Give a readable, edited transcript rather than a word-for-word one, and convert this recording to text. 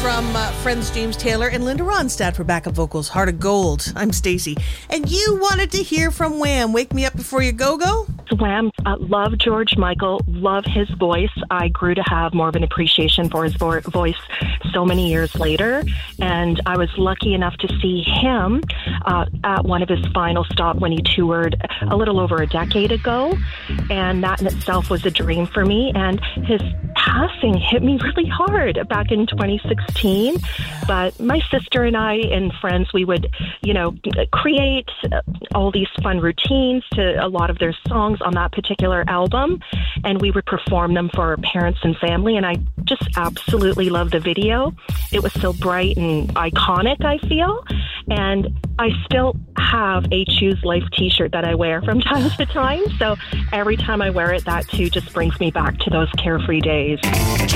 from friends James Taylor and Linda Ronstadt for backup vocals, Heart of Gold. I'm Stacey. And you wanted to hear from Wham! Wake Me Up Before You Go? Wham! Love George Michael, love his voice. I grew to have more of an appreciation for his voice so many years later, and I was lucky enough to see him at one of his final stops when he toured a little over a decade ago, and that in itself was a dream for me, and his passing hit me really hard back in 2016, but my sister and I and friends, we would, create all these fun routines to a lot of their songs on that particular album, and we would perform them for our parents and family, and I just absolutely love the video. It was so bright and iconic, I feel, and I still have a Choose Life t-shirt that I wear from time to time, so every time I wear it, that too just brings me back to those carefree days.